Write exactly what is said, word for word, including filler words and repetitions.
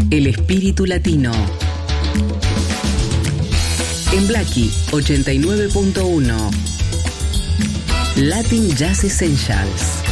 El espíritu latino. En Blackie ochenta y nueve punto uno. Latin Jazz Essentials.